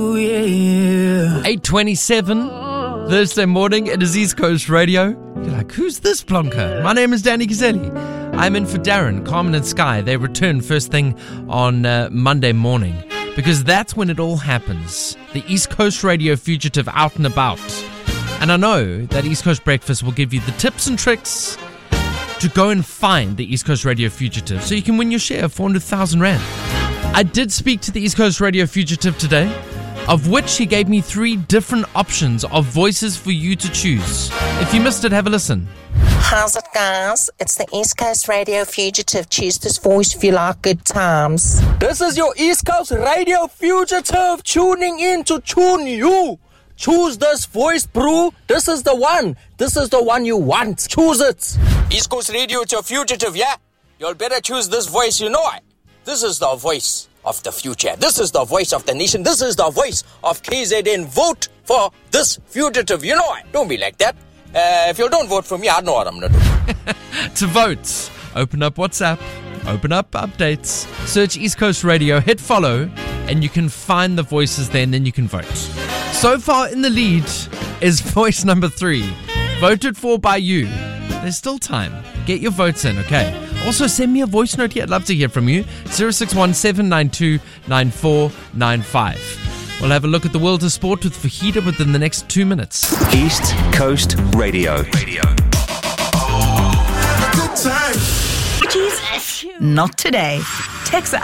8:27 Thursday morning. It is East Coast Radio. You're like, who's this plonker? My name is Danny Caselli. I'm in for Darren, Carmen and Sky. They return first thing on Monday morning because that's when it all happens. The East Coast Radio fugitive out and about. And I know that East Coast Breakfast will give you the tips and tricks to go and find the East Coast Radio fugitive so you can win your share of 400,000 Rand. I did speak to the East Coast Radio fugitive today, of which he gave me 3 different options of voices for you to choose. If you missed it, have a listen. How's it, guys? It's the East Coast Radio fugitive. Choose this voice if you like good times. This is your East Coast Radio fugitive tuning in to tune you. Choose this voice, bro. This is the one. This is the one you want. Choose it. East Coast Radio, it's your fugitive, yeah? You'll better choose this voice, you know it. This is the voice of the future. This is the voice of the nation. This is the voice of KZN. Vote for this fugitive, you know it. Don't be like that. If you don't vote for me, I know what I'm going to do. To vote, open up WhatsApp, open up updates, search East Coast Radio, hit follow, and you can find the voices there, and then you can vote. So far in the lead is voice number 3, voted for by you. There's still time. Get your votes in, okay? Also, send me a voice note here. I'd love to hear from you. 061-792-9495. We'll have a look at the world of sport with Fahida within the next 2 minutes. East Coast Radio. Not today. Text